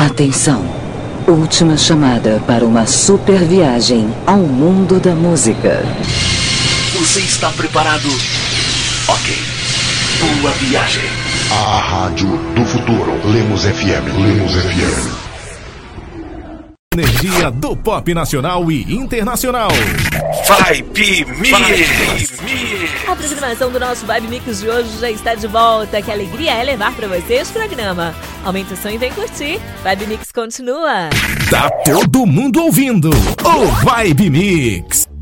Atenção, última chamada para uma super viagem ao mundo da música. Você está preparado? Ok. Boa viagem. A rádio do futuro. Lemos FM. Lemos FM. Energia do pop nacional e internacional. Vibe Mix. A apresentação do nosso Vibe Mix de hoje já está de volta. Que alegria é levar para você esse programa. Aumente o som e vem curtir. Vibe Mix continua. Tá todo mundo ouvindo o Vibe Mix.